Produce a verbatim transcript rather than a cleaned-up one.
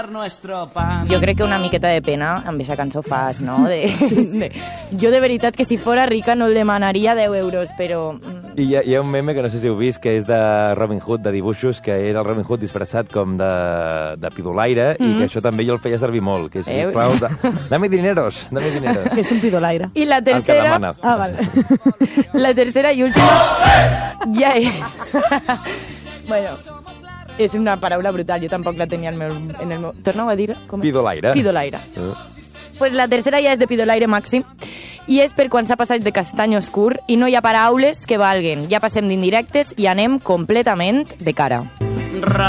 Jo crec que una miqueta de pena amb aquesta cançó fas, no? De, de, jo de veritat que si fora rica no el demanaria deu euros, però... I hi ha, hi ha un meme que no sé si heu vist, que és de Robin Hood, de dibuixos, que és el Robin Hood disfressat com de, de pidolaire, mm. i que això també jo el feia servir molt, que és, sisplau, de, dame dineros, dame dineros. Que és un pidolaire. I la tercera... Ah, vale. La tercera i última ja és... bueno... És una paraula brutal, jo tampoc la tenia en el meu... En el meu... Torna-ho a dir? Com? Pidolaire. Pidolaire. Uh. Pues la tercera ja és de pidolaire màxim, i és per quan s'ha passat de castany oscur i no hi ha paraules que valguen. Ja passem d'indirectes i anem completament de cara.